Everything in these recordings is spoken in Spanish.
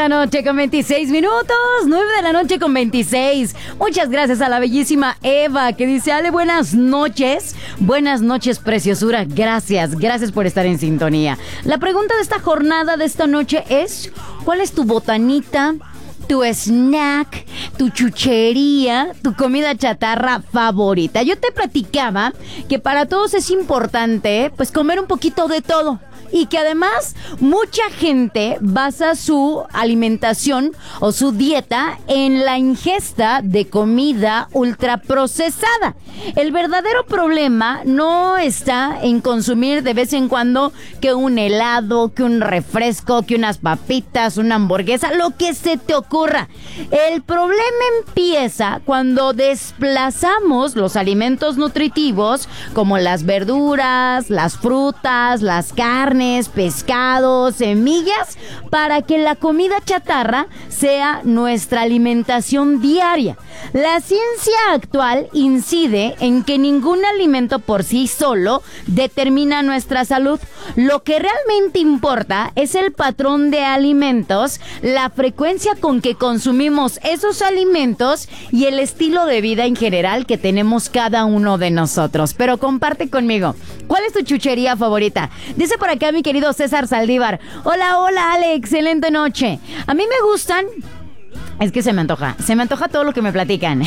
la noche con 26 minutos, 9 de la noche con 26. Muchas gracias a la bellísima Eva que dice, Ale, buenas noches preciosura, gracias por estar en sintonía. La pregunta de esta jornada, de esta noche es, ¿cuál es tu botanita, tu snack, tu chuchería, tu comida chatarra favorita? Yo te platicaba que para todos es importante pues comer un poquito de todo. Y que además mucha gente basa su alimentación o su dieta en la ingesta de comida ultraprocesada. El verdadero problema no está en consumir de vez en cuando que un helado, que un refresco, que unas papitas, una hamburguesa, lo que se te ocurra. El problema empieza cuando desplazamos los alimentos nutritivos como las verduras, las frutas, las carnes, pescados, semillas, para que la comida chatarra sea nuestra alimentación diaria. La ciencia actual incide en que ningún alimento por sí solo determina nuestra salud. Lo que realmente importa es el patrón de alimentos, la frecuencia con que consumimos esos alimentos y el estilo de vida en general que tenemos cada uno de nosotros. Pero comparte conmigo, ¿cuál es tu chuchería favorita? Dice por acá mi querido César Saldívar. Hola, Ale, excelente noche. A mí me gustan... Es que se me antoja todo lo que me platican.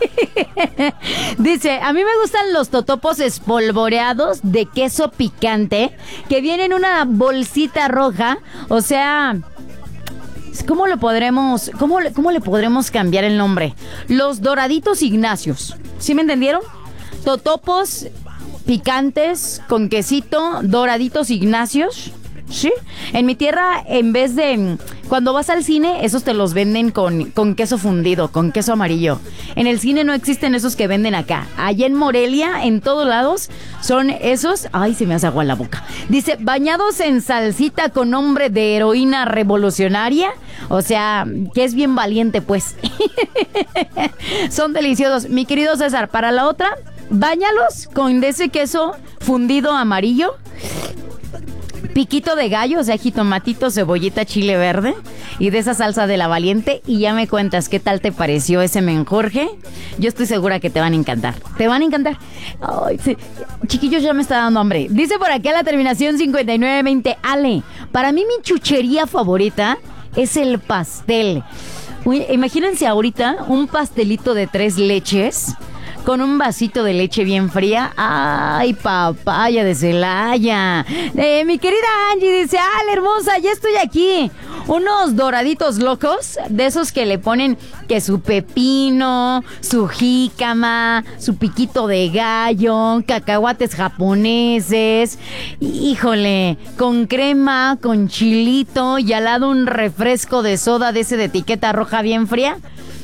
Dice, a mí me gustan los totopos espolvoreados de queso picante que vienen en una bolsita roja. O sea, ¿cómo le podremos cambiar el nombre? Los doraditos Ignacios. ¿Sí me entendieron? Totopos picantes con quesito, doraditos Ignacios. ¿Sí? En mi tierra, en vez de... Cuando vas al cine, esos te los venden con queso fundido, con queso amarillo. En el cine no existen esos que venden acá. Allá en Morelia, en todos lados, son esos... Ay, se me hace agua en la boca. Dice, bañados en salsita con nombre de heroína revolucionaria. O sea, que es bien valiente, pues. Son deliciosos. Mi querido César, para la otra, báñalos con ese queso fundido amarillo. Piquito de gallo, o sea, jitomatito, cebollita, chile verde y de esa salsa de la valiente, y ya me cuentas qué tal te pareció ese menjurje. Yo estoy segura que te van a encantar. Te van a encantar. Ay, sí. Chiquillos, ya me está dando hambre. Dice por aquí a la terminación 5920, Ale, para mí mi chuchería favorita es el pastel. Uy, imagínense ahorita un pastelito de 3 leches con un vasito de leche bien fría. ¡Ay, papaya de Celaya! Mi querida Angie dice, ¡ah, hermosa, ya estoy aquí! Unos doraditos locos, de esos que le ponen que su pepino, su jícama, su piquito de gallo, cacahuates japoneses, híjole, con crema, con chilito y al lado un refresco de soda de ese de etiqueta roja bien fría.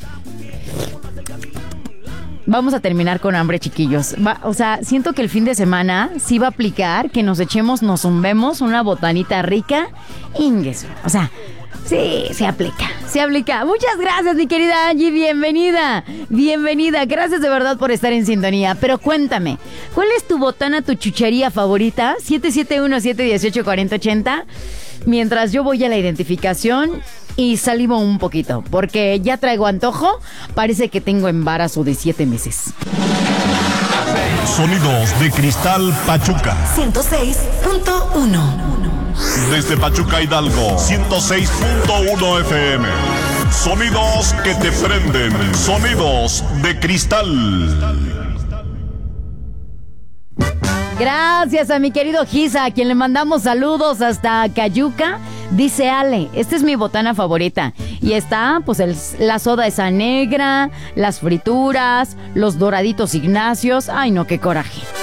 Vamos a terminar con hambre, chiquillos. O sea, siento que el fin de semana sí va a aplicar que nos zumbemos una botanita rica. Ingues. O sea, sí, se aplica. Muchas gracias, mi querida Angie. Bienvenida. Gracias de verdad por estar en sintonía. Pero cuéntame, ¿cuál es tu botana, tu chuchería favorita? 771-718-4080. Mientras yo voy a la identificación y salivo un poquito, porque ya traigo antojo. Parece que tengo embarazo de 7 meses. Sonidos de Cristal Pachuca 106.1. Desde Pachuca, Hidalgo, 106.1 FM. Sonidos que te prenden. Sonidos de cristal. Gracias a mi querido Giza, a quien le mandamos saludos hasta Cayuca. Dice Ale, esta es mi botana favorita. Y está, pues, la soda esa negra, las frituras, los doraditos Ignacios. Ay, no, qué coraje.